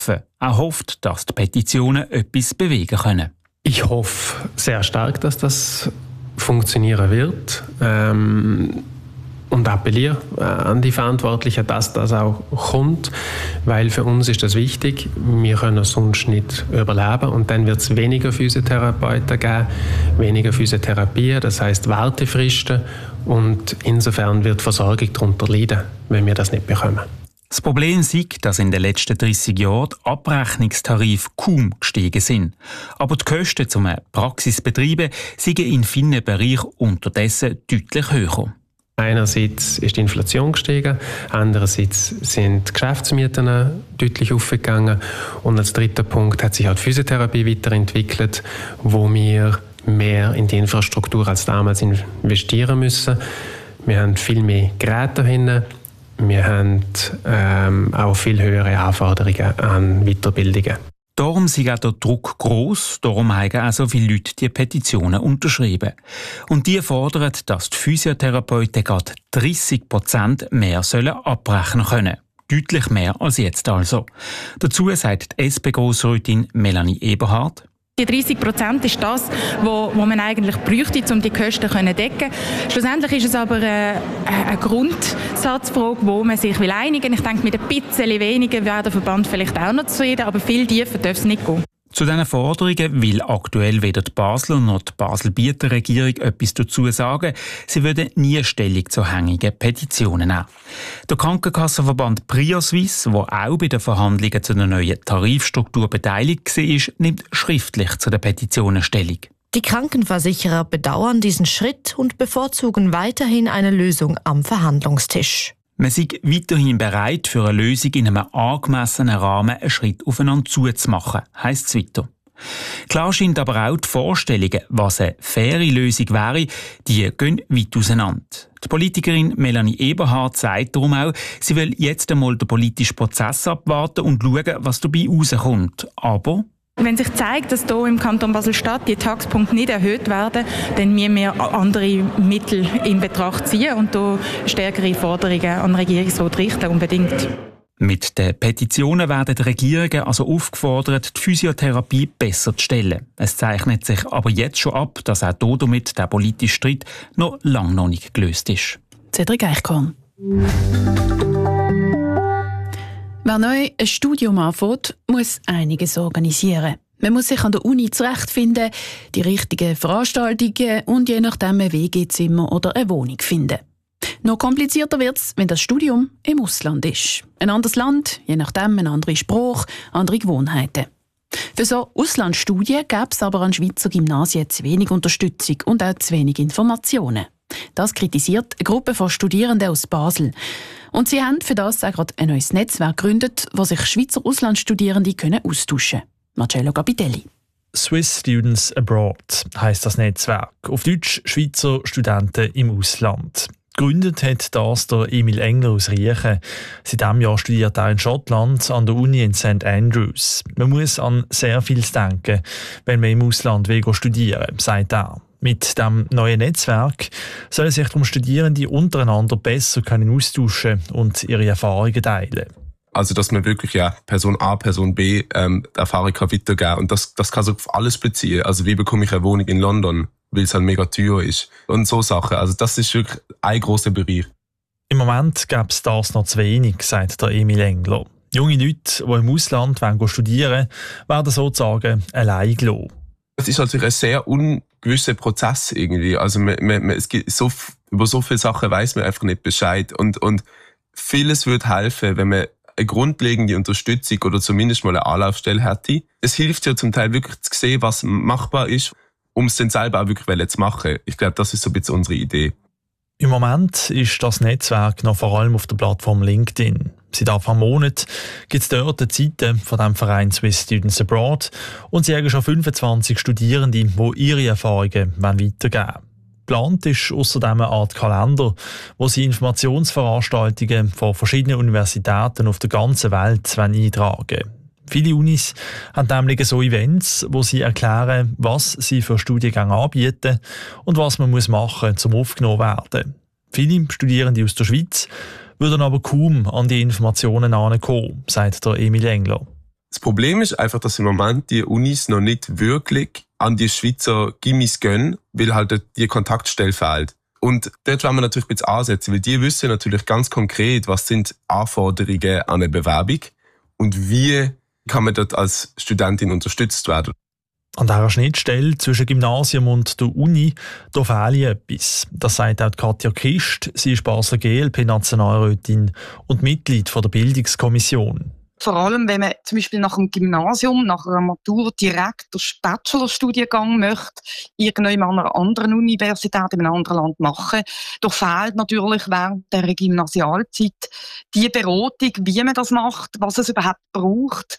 Er hofft, dass die Petitionen etwas bewegen können. Ich hoffe sehr stark, dass das funktionieren wird. Und appelliere an die Verantwortlichen, dass das auch kommt, weil für uns ist das wichtig. Wir können sonst nicht überleben und dann wird es weniger Physiotherapeuten geben, weniger Physiotherapie, das heisst Wartefristen und insofern wird die Versorgung darunter leiden, wenn wir das nicht bekommen. Das Problem ist, dass in den letzten 30 Jahren die Abrechnungstarife kaum gestiegen sind. Aber die Kosten zum Praxisbetreiben sind in vielen Bereichen unterdessen deutlich höher. Einerseits ist die Inflation gestiegen, andererseits sind die Geschäftsmieten deutlich aufgegangen und als dritter Punkt hat sich auch die Physiotherapie weiterentwickelt, wo wir mehr in die Infrastruktur als damals investieren müssen. Wir haben viel mehr Geräte dahin, wir haben auch viel höhere Anforderungen an Weiterbildungen. Darum sei auch der Druck gross, darum haben auch so viele Leute die Petitionen unterschrieben. Und die fordern, dass die Physiotherapeuten gerade 30% mehr abrechnen können. Deutlich mehr als jetzt also. Dazu sagt die SP-Grossrätin Melanie Eberhardt: Die 30% ist das, was man eigentlich bräuchte, um die Kosten zu decken. Schlussendlich ist es aber eine Grundsatzfrage, wo man sich einigen will. Ich denke, mit ein bisschen weniger wäre der Verband vielleicht auch noch zufrieden, aber viel tiefer darf es nicht gehen. Zu diesen Forderungen will aktuell weder die Basler noch die Basel-Bieter Regierung etwas dazu sagen. Sie würden nie Stellung zu hängigen Petitionen nehmen. Der Krankenkassenverband PriaSuisse, der auch bei den Verhandlungen zu der neuen Tarifstruktur beteiligt war, nimmt schriftlich zu den Petitionen Stellung. Die Krankenversicherer bedauern diesen Schritt und bevorzugen weiterhin eine Lösung am Verhandlungstisch. Man sei weiterhin bereit, für eine Lösung in einem angemessenen Rahmen einen Schritt aufeinander zuzumachen, heisst es weiter. Klar scheint aber auch die Vorstellungen, was eine faire Lösung wäre, die gehen weit auseinander. Die Politikerin Melanie Eberhardt sagt darum auch, sie will jetzt einmal den politischen Prozess abwarten und schauen, was dabei rauskommt. Aber wenn sich zeigt, dass hier im Kanton Basel-Stadt die Taxpunkte nicht erhöht werden, dann müssen wir andere Mittel in Betracht ziehen und hier stärkere Forderungen an den Regierungsrat richten, unbedingt. Mit den Petitionen werden die Regierungen also aufgefordert, die Physiotherapie besser zu stellen. Es zeichnet sich aber jetzt schon ab, dass auch damit der politische Streit noch lange noch nicht gelöst ist. Cedric Eichkorn. Wer neu ein Studium anfängt, muss einiges organisieren. Man muss sich an der Uni zurechtfinden, die richtigen Veranstaltungen und je nachdem ein WG-Zimmer oder eine Wohnung finden. Noch komplizierter wird es, wenn das Studium im Ausland ist. Ein anderes Land, je nachdem eine andere Sprache, andere Gewohnheiten. Für so Auslandsstudien gäbe es aber an Schweizer Gymnasien zu wenig Unterstützung und auch zu wenig Informationen. Das kritisiert eine Gruppe von Studierenden aus Basel. Und sie haben für das auch gerade ein neues Netzwerk gegründet, wo sich Schweizer Auslandsstudierende austauschen können. Marcello Capitelli. Swiss Students Abroad heisst das Netzwerk. Auf Deutsch Schweizer Studenten im Ausland. Gegründet hat das der Emil Engler aus Riechen. Seit diesem Jahr studiert er in Schottland an der Uni in St. Andrews. Man muss an sehr vieles denken, wenn man im Ausland studieren will, sagt er. Mit dem neuen Netzwerk sollen sich darum Studierende untereinander besser austauschen und ihre Erfahrungen teilen. Also dass man wirklich Person A, Person B die Erfahrung kann weitergeben und das kann sich auf alles beziehen. Also wie bekomme ich eine Wohnung in London, weil es halt mega teuer ist und so Sachen. Also das ist wirklich ein grosser Bereich. Im Moment gäbe es das noch zu wenig, sagt der Emil Engler. Junge Leute, die im Ausland studieren wollen, werden sozusagen allein gelassen. Es ist halt ein sehr ungewisser Prozess irgendwie. Also es gibt über so viele Sachen weiss man einfach nicht Bescheid und vieles würde helfen, wenn man eine grundlegende Unterstützung oder zumindest mal eine Anlaufstelle hätte. Es hilft ja zum Teil wirklich zu sehen, was machbar ist, um es dann selber auch wirklich zu machen. Ich glaube, das ist so ein bisschen unsere Idee. Im Moment ist das Netzwerk noch vor allem auf der Plattform LinkedIn. Seit Anfang Monat gibt es dort eine Seite von dem Verein Swiss Students Abroad und sie haben schon 25 Studierende, die ihre Erfahrungen weitergeben wollen. Geplant ist außerdem eine Art Kalender, wo sie Informationsveranstaltungen von verschiedenen Universitäten auf der ganzen Welt eintragen wollen. Viele Unis haben nämlich so Events, wo sie erklären, was sie für Studiengänge anbieten und was man machen muss, um aufgenommen zu werden. Viele Studierende aus der Schweiz würden aber kaum an die Informationen herankommen, sagt der Emil Engler. Das Problem ist einfach, dass im Moment die Unis noch nicht wirklich an die Schweizer Gimmis gehen, weil halt die Kontaktstelle fehlt. Und dort wollen wir natürlich ein bisschen ansetzen, weil die wissen natürlich ganz konkret, was sind Anforderungen an eine Bewerbung und wie kann man dort als Studentin unterstützt werden. An dieser Schnittstelle zwischen Gymnasium und der Uni, da fehle etwas. Das sagt auch Katja Christ. Sie ist Basler GLP-Nationalrätin und Mitglied der Bildungskommission. Vor allem, wenn man zum Beispiel nach dem Gymnasium, nach einer Matur direkt den Bachelorstudiengang möchte, irgendwann an einer anderen Universität in einem anderen Land machen, da fehlt natürlich während der Gymnasialzeit die Beratung, wie man das macht, was es überhaupt braucht,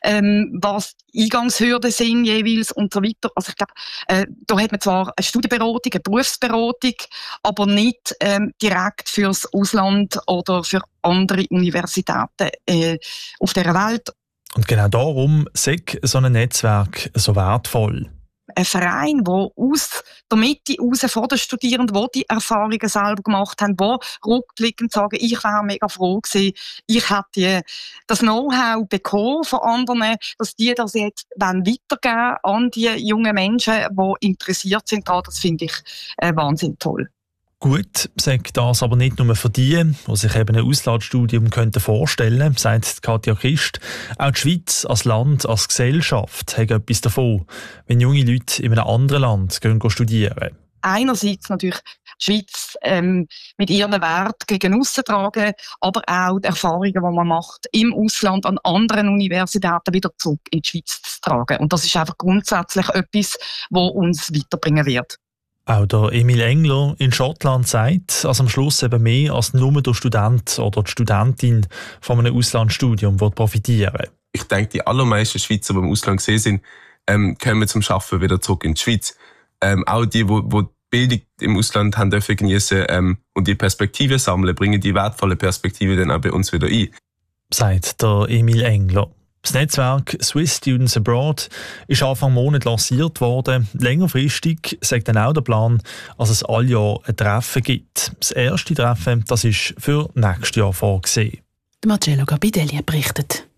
was Eingangshürden sind jeweils und so weiter. Also ich glaube, da hat man zwar eine Studienberatung, eine Berufsberatung, aber nicht direkt fürs Ausland oder für andere Universitäten auf dieser Welt. Und genau darum ist so ein Netzwerk so wertvoll. Ein Verein, der aus der Mitte raus von den Studierenden, die die Erfahrungen selber gemacht haben, die rückblickend sagen, ich wäre mega froh gewesen, ich hätte das Know-how bekommen von anderen, dass die das jetzt weitergeben an die jungen Menschen, die interessiert sind. Das finde ich wahnsinnig toll. Gut, sagt das aber nicht nur für die sich eben ein Auslandsstudium vorstellen könnten, sagt Katja Christ. Auch die Schweiz als Land, als Gesellschaft hat etwas davon, wenn junge Leute in einem anderen Land gehen studieren. Einerseits natürlich die Schweiz mit ihren Werten gegen aussen tragen, aber auch die Erfahrungen, die man macht im Ausland an anderen Universitäten wieder zurück in die Schweiz zu tragen. Und das ist einfach grundsätzlich etwas, was uns weiterbringen wird. Auch der Emil Engler in Schottland sagt, dass am Schluss eben mehr als nur der Student oder die Studentin von einem Auslandsstudium profitieren. Ich denke, die allermeisten Schweizer, die im Ausland gesehen sind, kommen zum Arbeiten wieder zurück in die Schweiz. Auch die Bildung im Ausland haben dürfen genießen und die Perspektive sammeln, bringen die wertvolle Perspektive dann auch bei uns wieder ein. Sagt der Emil Engler. Das Netzwerk Swiss Students Abroad ist Anfang Monat lanciert worden. Längerfristig sagt dann auch der Plan, dass es all Jahr ein Treffen gibt. Das erste Treffen, das ist für nächstes Jahr vorgesehen. Marcello Gabidelli berichtet.